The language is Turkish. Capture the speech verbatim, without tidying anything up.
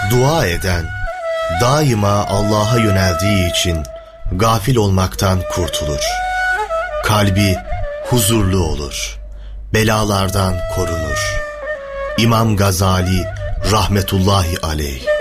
Dua eden, daima Allah'a yöneldiği için gafil olmaktan kurtulur. Kalbi huzurlu olur, belalardan korunur. İmam Gazali rahmetullahi aleyh.